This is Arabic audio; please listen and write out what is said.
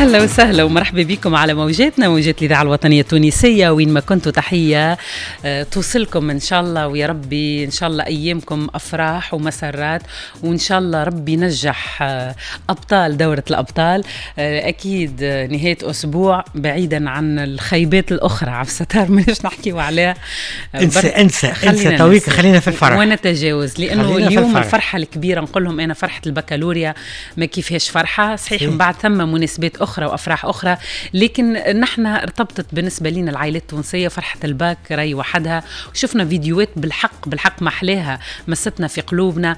أهلا وسهلا ومرحبا بكم على موجاتنا، موجات الإذاعة الوطنية التونسية وين ما كنتوا. تحية توصلكم إن شاء الله، ويا ربي إن شاء الله أيامكم أفراح ومسرات، وإن شاء الله ربي ينجح أبطال دورة الأبطال. أكيد نهاية أسبوع بعيدا عن الخيبات الأخرى عف ستار مناش نحكيوا عليها. انسى تويك، خلينا في الفرح ونتجاوز، لأنه اليوم الفرحة الكبيرة نقول لهم أنا فرحة البكالوريا ما كيفهاش فرحة صحيح. من بعد ثم مناسبات أخرى وأفراح أخرى، لكن نحن ارتبطت بالنسبة لنا العائلات التونسية فرحة الباك راي وحدها، وشفنا فيديوهات بالحق محلاها مستنا في قلوبنا.